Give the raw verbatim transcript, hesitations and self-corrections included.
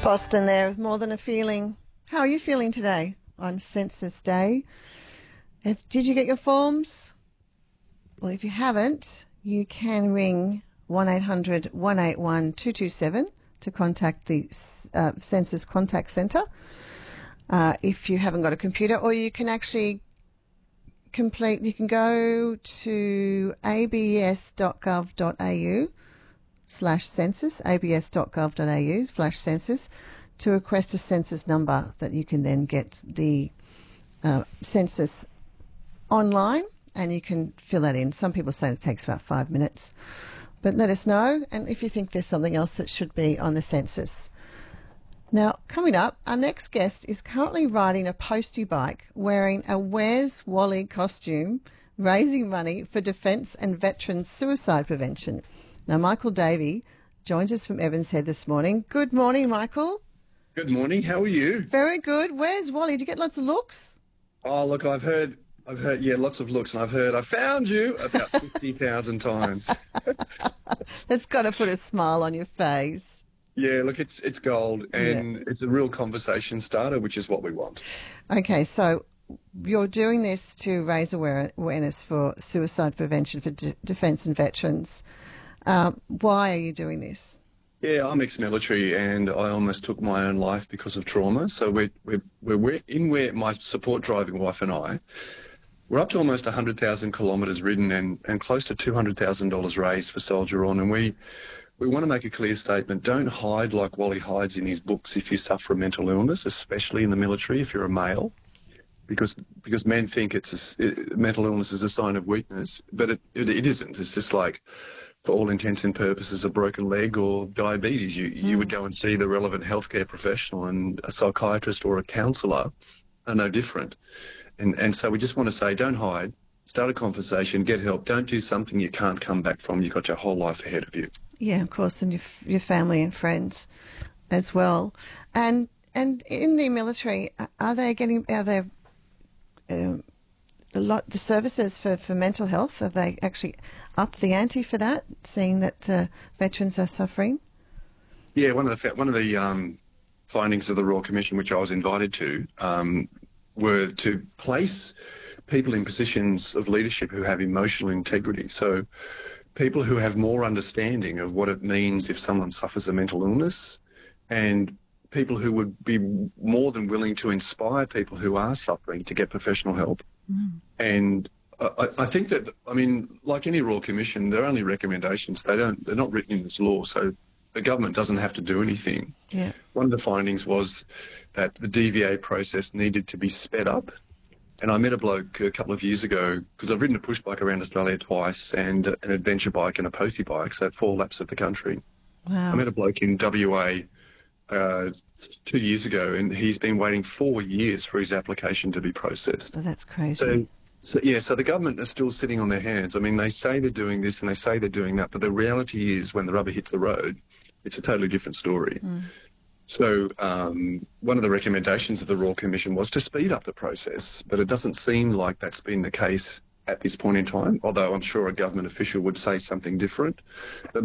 Boston there with More Than a Feeling. How are you feeling today on Census Day? If, did you get your forms? Well, if you haven't, you can ring one eight hundred, one eight one, two two seven to contact the uh, Census Contact Centre uh, if you haven't got a computer, or you can actually complete, you can go to abs.gov.au slash census, abs.gov.au slash census, to request a census number that you can then get the uh, census online and you can fill that in. Some people say it takes about five minutes, but let us know, and if you think there's something else that should be on the census. Now, coming up, our next guest is currently riding a postie bike wearing a Where's Wally costume, raising money for Defence and Veterans Suicide Prevention. Now, Michael Davey joins us from Evans Head this morning. Good morning, Michael. Good morning. How are you? Very good. Where's Wally? Did you get lots of looks? Oh, look, I've heard, I've heard, yeah, lots of looks, and I've heard I found you about fifty thousand times. That's got to put a smile on your face. Yeah, look, it's it's gold, and yeah. It's a real conversation starter, which is what we want. Okay, so you're doing this to raise aware- awareness for suicide prevention for de- defence and veterans. Um, why are you doing this? Yeah, I'm ex-military, and I almost took my own life because of trauma. So we're we're we're, we're in where my support driving wife and I, we're up to almost one hundred thousand kilometres ridden, and and close to two hundred thousand dollars raised for Soldier On, and we. We want to make a clear statement. Don't hide like Wally hides in his books if you suffer a mental illness, especially in the military if you're a male, because because men think it's a, it, mental illness is a sign of weakness, but it, it, it isn't. It's just like, for all intents and purposes, a broken leg or diabetes. You, you mm. would go and see the relevant healthcare professional, and a psychiatrist or a counsellor are no different. And, and so we just want to say, don't hide. Start a conversation, get help. Don't do something you can't come back from. You've got your whole life ahead of you. Yeah, of course, and your your family and friends as well. And and in the military, are they getting are there um, a lot the services for, for mental health? Have they actually upped the ante for that, seeing that uh, veterans are suffering? Yeah, one of the one of the um, findings of the Royal Commission, which I was invited to, um, were to place people in positions of leadership who have emotional integrity. So people who have more understanding of what it means if someone suffers a mental illness, and people who would be more than willing to inspire people who are suffering to get professional help. Mm. And I, I think that, I mean, like any Royal Commission, they're only recommendations. They don't, they're not written in this law, so the government doesn't have to do anything. Yeah. One of the findings was that the D V A process needed to be sped up. And I met a bloke a couple of years ago, because I've ridden a push bike around Australia twice, and an adventure bike and a postie bike, so four laps of the country. Wow. I met a bloke in W A uh, two years ago, and he's been waiting four years for his application to be processed. Oh, that's crazy. So, so, yeah, so the government are still sitting on their hands. I mean, they say they're doing this and they say they're doing that, but the reality is when the rubber hits the road, it's a totally different story. Mm. So um, one of the recommendations of the Royal Commission was to speed up the process, but it doesn't seem like that's been the case at this point in time, although I'm sure a government official would say something different. But